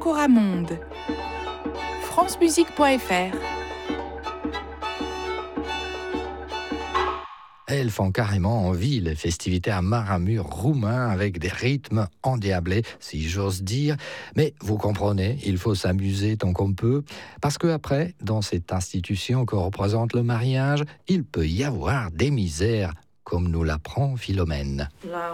Coramonde. francemusique.fr. Elles font carrément envie, les festivités à Maramur roumain avec des rythmes endiablés, si j'ose dire. Mais vous comprenez, il faut s'amuser tant qu'on peut, parce que après, dans cette institution que représente le mariage, il peut y avoir des misères, comme nous l'apprend Philomène.